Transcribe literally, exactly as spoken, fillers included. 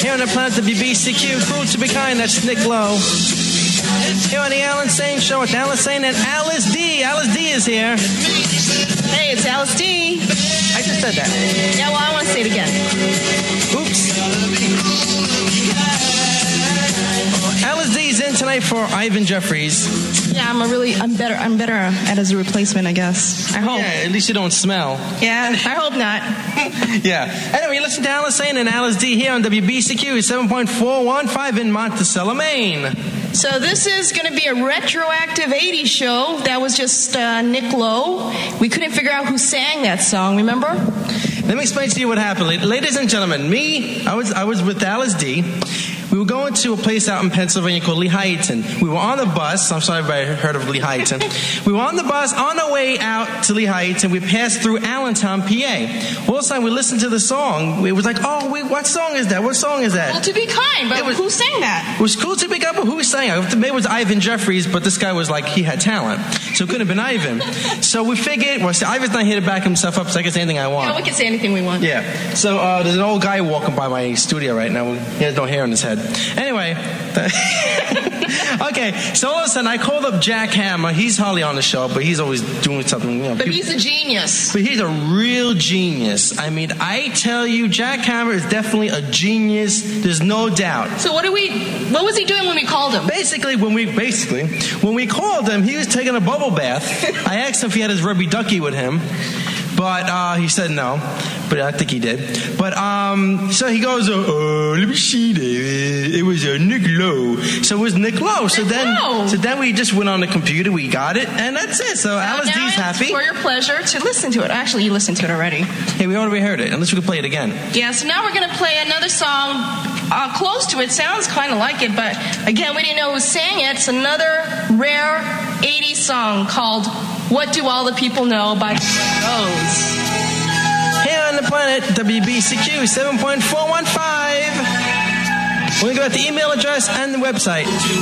Here on the planet W B C Q, Cruel to Be Kind, that's Nick Lowe. Here on the Alan Sane Show with Alan Sane and Alice D. Alice D is here. Hey, it's Alice D. I just said that. Yeah, well, I want to say it again. Oops. Alice D is in tonight for Ivan Jeffries. Yeah, I'm a really, I'm better, I'm better at as a replacement, I guess. I hope. Yeah, at least you don't smell. Yeah, I hope not. Yeah. Anyway, listen to Alice Sane and Alice D here on W B C Q seven point four one five in Monticello, Maine. So this is going to be a retroactive eighties show. That was just uh, Nick Lowe. We couldn't figure out who sang that song, remember? Let me explain to you what happened. Ladies and gentlemen, me, I was I was with Alice D. We were going to a place out in Pennsylvania called Lehighton. We were on the bus. I'm sorry if I heard of Lehighton. We were on the bus on our way out to Lehighton. We passed through Allentown, P A. All of a sudden, we listened to the song. It was like, oh, wait, what song is that? What song is that? Cool to Be Kind, but was, who sang that? It was Cool to Be Kind, but who sang it? Maybe it was Ivan Jeffries, but this guy was like, he had talent. So it couldn't have been Ivan. So we figured, well, see, Ivan's not here to back himself up, so I can say anything I want. Yeah, we can say anything we want. Yeah. So uh, there's an old guy walking by my studio right now. He has no hair on his head. Anyway. Okay, so all of a sudden I called up Jack Hammer. He's hardly on the show, but he's always doing something. You know, but people, he's a genius. But he's a real genius. I mean, I tell you, Jack Hammer is definitely a genius. There's no doubt. So what do we? What was he doing when we called him? Basically, when we basically when we called him, he was taking a bubble bath. I asked him if he had his rubby ducky with him. But uh, he said no, but I think he did. But um, so he goes, uh, uh, let me see, it, it was uh, Nick Lowe. So it was Nick Lowe. So Nick then, Lowe. so then we just went on the computer, we got it, and that's it. So Alice D's happy. For your pleasure to listen to it. Actually, you listened to it already. Hey, we already heard it. Unless we can play it again. Yeah. So now we're gonna play another song uh, close to it. Sounds kind of like it, but again, we didn't know who sang it. It's another rare eighties song called "What Do All the People Know" by Rose. Here on the planet, W B C Q seven point four one five. We're going to go at the email address and the website.